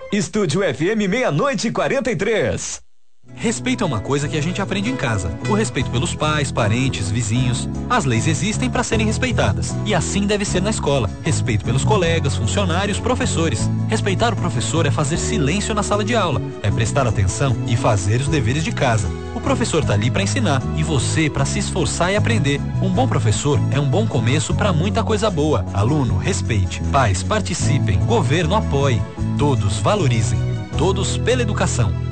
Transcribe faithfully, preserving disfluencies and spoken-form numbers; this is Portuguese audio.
Estúdio F M meia-noite e quarenta e três. Respeito é uma coisa que a gente aprende em casa. O respeito pelos pais, parentes, vizinhos. As leis existem para serem respeitadas. E assim deve ser na escola. Respeito pelos colegas, funcionários, professores. Respeitar o professor é fazer silêncio na sala de aula. É prestar atenção e fazer os deveres de casa. O professor tá ali para ensinar e você para se esforçar e aprender. Um bom professor é um bom começo para muita coisa boa. Aluno, respeite. Pais, participem. Governo, apoie. Todos valorizem. Todos pela educação.